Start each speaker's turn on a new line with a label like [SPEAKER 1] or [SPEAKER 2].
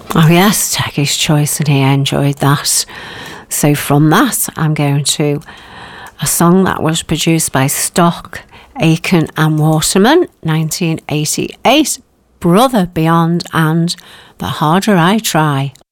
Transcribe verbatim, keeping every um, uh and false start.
[SPEAKER 1] Oh yes, Techie's Choice, and he enjoyed that. So from that, I'm going to a song that was produced by Stock, Aitken and Waterman, nineteen eighty-eight, Brother Beyond and The Harder I Try.